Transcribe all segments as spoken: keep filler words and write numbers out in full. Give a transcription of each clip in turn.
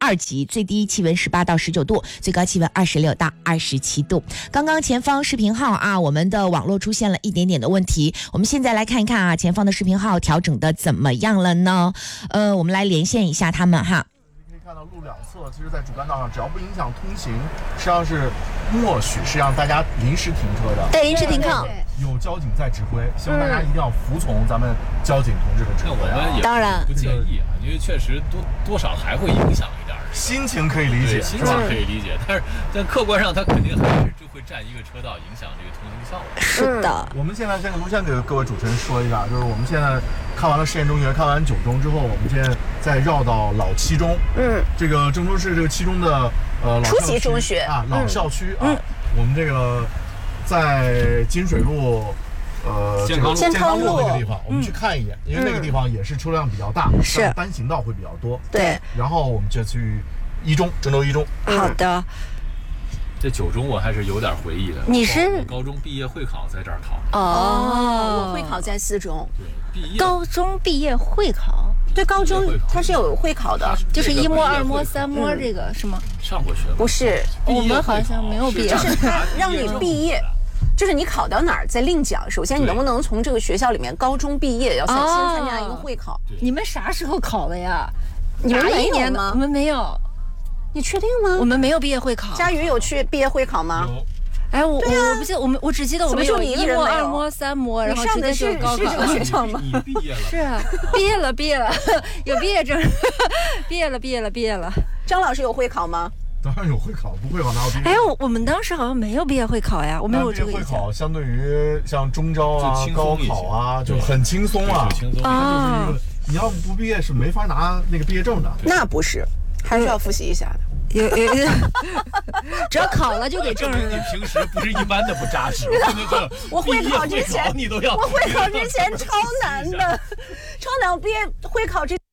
二级，最低气温十八到十九度，最高气温二十六到二十七度。刚刚前方视频号啊，我们的网络出现了一点点的问题，我们现在来看一看啊，前方的视频号调整的怎么样了呢？呃，我们来连线一下他们哈。 可以看到路两侧，其实在主干道上，只要不影响通行，实际上是默许是让大家临时停车的。 对，临时停靠。 有交警在指挥，希望大家一定要服从咱们交警同志的指挥、啊。 我们也当然不建议啊，因为确实多多少还会影响一点。 心情可以理解， 心情可以理解，但是但客观上它肯定还是就会占一个车道，影响这个通行效果。 是的， 我们现在这个路线给各位主持人说一下，就是我们现在看完了实验中学，看完九中之后，我们现在再绕到老七中。 嗯， 这个郑州市这个七中的呃老初级中学啊，老校区、 嗯、 啊、嗯，我们这个在金水路。呃， 健康路健康路那个地方， 嗯、 我们去看一眼，因为那个地方也是车辆比较大， 是单行道会比较多。 对， 然后我们就去一中，郑州一中。 好的。 这九中我还是有点回忆的。 你是我高中毕业会考在这儿考。 哦， 我会考在四中。 对，毕业。 高中毕业会考。 对，高中它是有会考的， 就是一模、二模、三模，这个是吗？ 上过学吗？ 不是， 我们好像没有毕业， 就是他让你毕业。就是你考到哪儿再另讲，首先你能不能从这个学校里面高中毕业，要先参加一个会考。 你们啥时候考的呀？ 你们没有吗？ 我们没有。 你确定吗？ 我们没有毕业会考。 佳宇有去毕业会考吗？ 有。 哎，我、啊、我不记得，我们我只记得我们有一模、二模、三模，然后直接就高考。 是这个学校吗？ 你毕业了？ 是啊，毕业了，毕业了，有毕业证，毕业了，毕业了，毕业了。 张老师有会考吗？ 当然有会考，不会考哪有毕业？ 哎，我我们当时好像没有毕业会考呀，我没有这个印象。 会考相对于像中招啊、高考啊，就很轻松啊， 轻松啊。就是你要不毕业是没法拿那个毕业证的。 那不是，还是要复习一下的。 有有有，只要考了就给证。 你平时不是一般的不扎实。 我会考之前你都要， 我会考之前超难的，超难。我毕业会考之。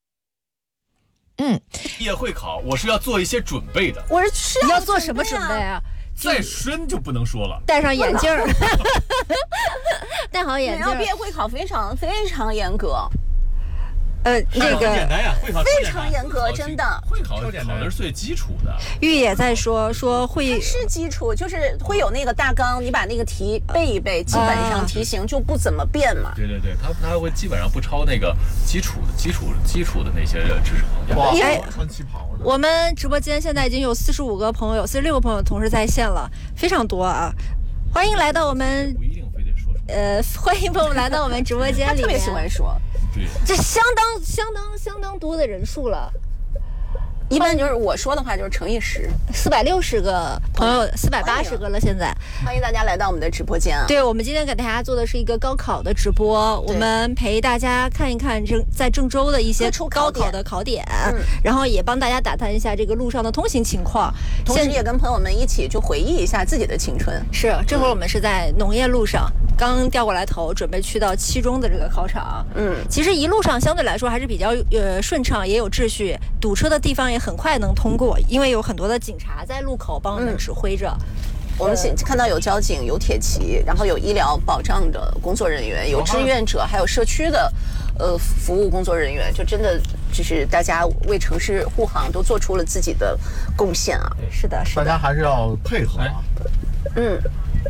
嗯， 毕业会考我是要做一些准备的。 我是你要做什么准备啊？ 再深就不能说了。 戴上眼镜儿，戴好眼镜。 然后毕业会考非常非常严格。 呃，这个简单呀，会考非常严格，真的。 会考考的是最基础的。 玉也在说说会是基础，就是会有那个大纲，你把那个题背一背，基本上题型就不怎么变嘛。 对对对，他他会基本上不超那个基础的基础基础的那些知识框架。 哇， 哎， 穿旗袍的。 我们直播间现在已经有四十五个朋友，四十六个朋友同时在线了，非常多啊！欢迎来到我们， 不一定非得说什么。 呃，欢迎朋友们来到我们直播间里面， 特别喜欢说。 这相当相当相当多的人数了， 一般就是我说的话就是乘以十， 四百六十个朋友，四百八十个了。现在欢迎大家来到我们的直播间啊！ 对，我们今天给大家做的是一个高考的直播，我们陪大家看一看郑在郑州的一些高考的考点，嗯、然后也帮大家打探一下这个路上的通行情况， 同时也跟朋友们一起就回忆一下自己的青春。 是，这会儿我们是在农业路上。刚调过来头，准备去到七中的这个考场。嗯，其实一路上相对来说还是比较呃顺畅，也有秩序，堵车的地方也很快能通过，因为有很多的警察在路口帮我们指挥着。嗯、 我们看到有交警、有铁骑，然后有医疗保障的工作人员，有志愿者，还有社区的呃服务工作人员，就真的就是大家为城市护航都做出了自己的贡献啊！ 是的，是的， 大家还是要配合啊。 嗯。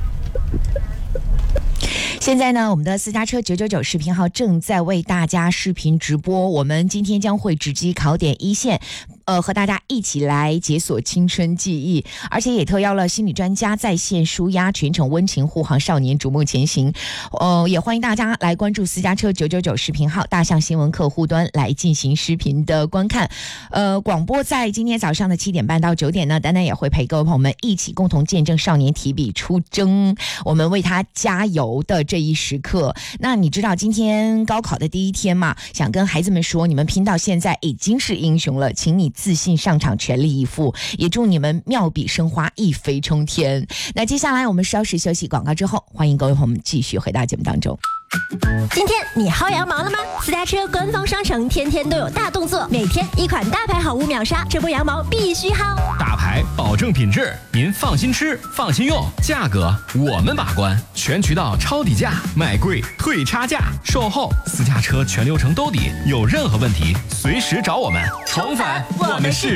现在呢，我们的私家车九九九视频号正在为大家视频直播，我们今天将会直击考点一线，呃，和大家一起来解锁青春记忆，而且也特邀了心理专家在线舒压，全程温情护航少年逐梦前行。呃，也欢迎大家来关注私家车九九九视频号大象新闻客户端来进行视频的观看。呃，广播在今天早上的七点半到九点呢，丹丹也会陪各位朋友们一起共同见证少年提笔出征，我们为他加油的这一时刻。那你知道今天高考的第一天嘛？想跟孩子们说，你们拼到现在已经是英雄了，请你自信上场，全力以赴，也祝你们妙笔生花，一飞冲天。那接下来我们稍事休息广告之后，欢迎各位朋友们继续回到节目当中。 今天你薅羊毛了吗？私家车官方商城天天都有大动作，每天一款大牌好物秒杀，这波羊毛必须薅。 大牌保证品质，您放心吃，放心用，价格我们把关，全渠道抄底价，买贵退差价，售后私家车全流程兜底，有任何问题随时找我们。重返我们是